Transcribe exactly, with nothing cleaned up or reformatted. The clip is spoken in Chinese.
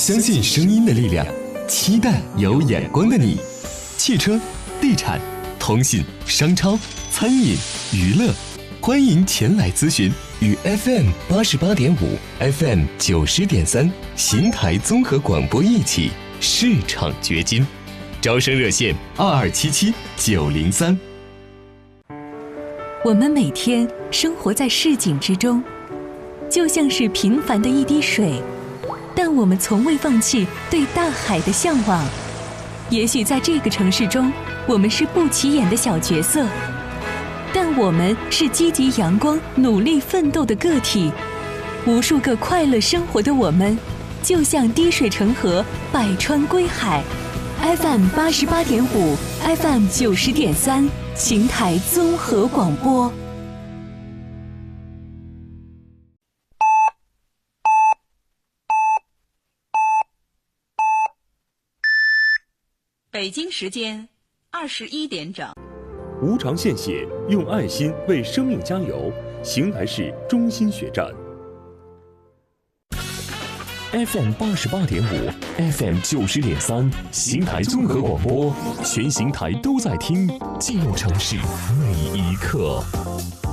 相信声音的力量，期待有眼光的你。汽车、地产、通信、商超、餐饮、娱乐，欢迎前来咨询。与 F M 八十八点五、F M 九十点三邢台综合广播一起市场掘金，招生热线二二七七九零三。 我们每天生活在市井之中，就像是平凡的一滴水，但我们从未放弃对大海的向往。也许在这个城市中，我们是不起眼的小角色，但我们是积极阳光、努力奋斗的个体。无数个快乐生活的我们，就像滴水成河，百川归海。F M 八十八点五 ，F M 九十点三，邢台综合广播。 北京时间二十一点整。 无偿献血，用爱心为生命加油。邢台市中心血站。 F M 八十八点五 ，F M 九十点三，邢台综合广播，全邢台都在听，记录城市每一刻。